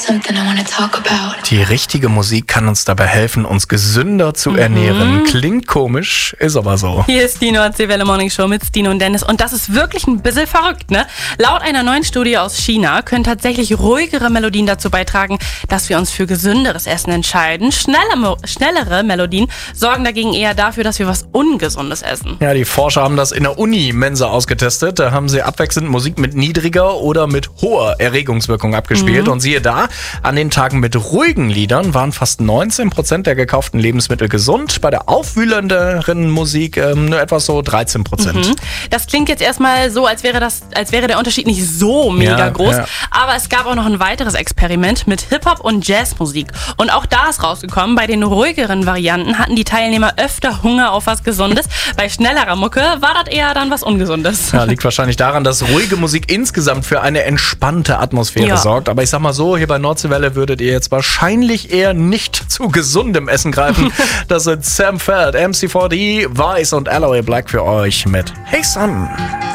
something I want to talk about. Die richtige Musik kann uns dabei helfen, uns gesünder zu ernähren. Klingt komisch, ist aber so. Hier ist die Nordsee-Welle Morning Show mit Stino und Dennis. Und das ist wirklich ein bisschen verrückt, ne? Laut einer neuen Studie aus China können tatsächlich ruhigere Melodien dazu beitragen, dass wir uns für gesünderes Essen entscheiden. Schnellere Melodien sorgen dagegen eher dafür, dass wir was Ungesundes essen. Ja, die Forscher haben das in der Uni-Mensa ausgetestet. Da haben sie abwechselnd Musik mit niedriger oder mit hoher Erregungswirkung abgespielt. Und siehe da, an den Tagen mit ruhigen Liedern waren fast 19% der gekauften Lebensmittel gesund. Bei der aufwühlenderen Musik nur etwa so 13%. Das klingt jetzt erstmal so, als wäre der Unterschied nicht so mega groß. Ja. Aber es gab auch noch ein weiteres Experiment mit Hip-Hop und Jazzmusik. Und auch da ist rausgekommen, bei den ruhigeren Varianten hatten die Teilnehmer öfter Hunger auf was Gesundes. Bei schnellerer Mucke war das eher dann was Ungesundes. Ja, liegt wahrscheinlich daran, dass ruhige Musik insgesamt für eine entspannte Atmosphäre sorgt. Aber ich sag mal so, hier bei Nordsee-Welle würdet ihr jetzt wahrscheinlich eher nicht zu gesundem Essen greifen. Das sind Sam Feld, MC4D, Vice und Alloy Black für euch mit Hey Son.